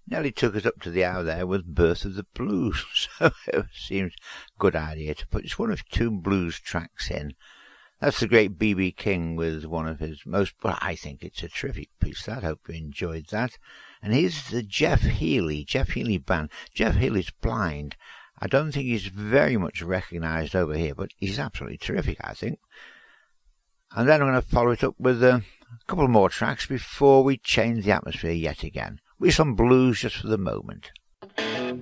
nearly took us up to the hour there with Birth of the Blues, so it seems a good idea to put just one of two blues tracks in. That's the great B.B. King with one of his most, well, I think it's a terrific piece, that. Hope you enjoyed that. And here's the Jeff Healey Band. Jeff Healey's blind. I don't think he's very much recognised over here, but he's absolutely terrific, I think. And then I'm going to follow it up with a couple more tracks before we change the atmosphere yet again, with some blues just for the moment.